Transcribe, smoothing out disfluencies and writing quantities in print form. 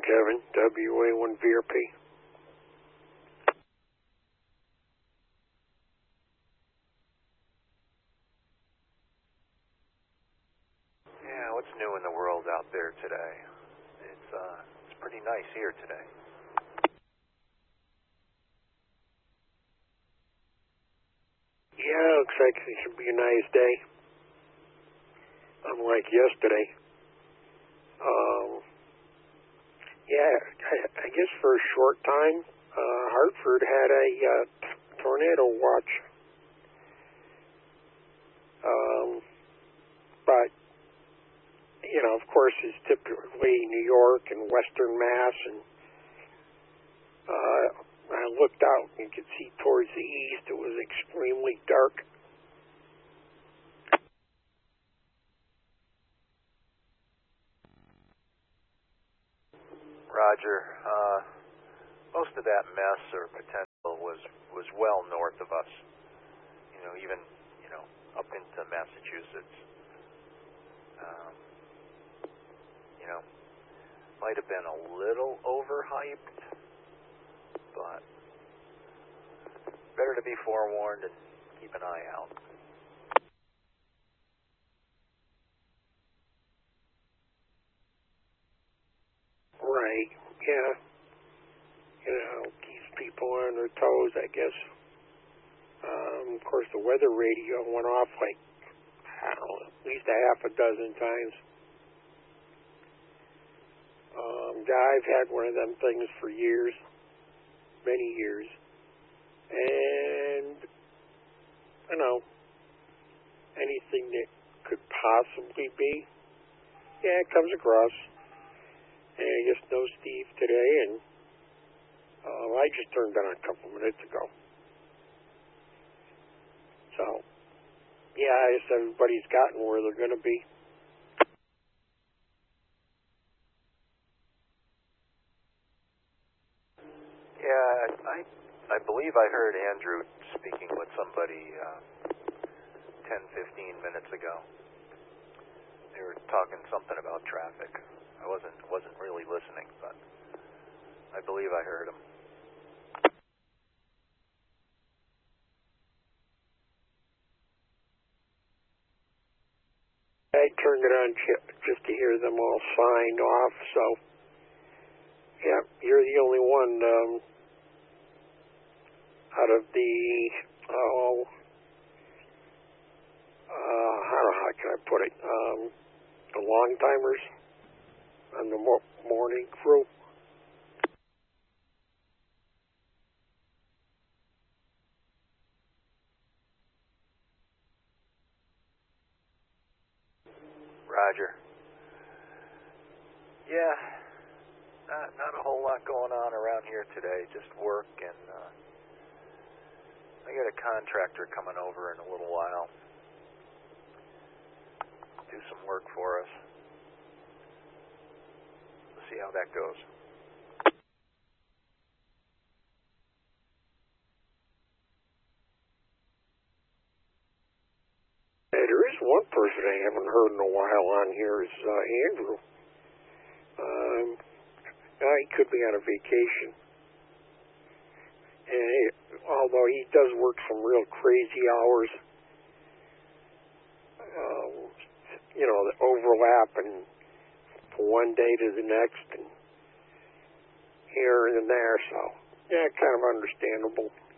Kevin, WA1VRP. Yeah, what's new in the world out there today? It's pretty nice here today. Yeah, looks like it should be a nice day. Unlike yesterday. I guess for a short time, Hartford had a tornado watch. But, of course, it's typically New York and Western Mass, and I looked out and you could see towards the east it was extremely dark. Roger. Most of that mess or potential was well north of us. Even up into Massachusetts. Might have been a little overhyped, but better to be forewarned and keep an eye out. Right, yeah. Keeps people on their toes, I guess. Of course, the weather radio went off like, I don't know, at least a half a dozen times. I've had one of them things for years, many years. And, anything that could possibly be, it comes across. And I just know Steve today, and I just turned on a couple minutes ago. So, I guess everybody's gotten where they're going to be. Yeah, I believe I heard Andrew speaking with somebody 10, 15 minutes ago. They were talking something about traffic. I wasn't really listening, but I believe I heard him. I turned it on just to hear them all signed off, so, you're the only one out of the, how can I put it, the long-timers on the morning crew. Roger. Yeah, not a whole lot going on around here today, just work, and I got a contractor coming over in a little while. Do some work for us. We'll see how that goes. There is one person I haven't heard in a while on here is Andrew. He could be on a vacation. And although he does work some real crazy hours, that overlap and from one day to the next and here and there, so kind of understandable.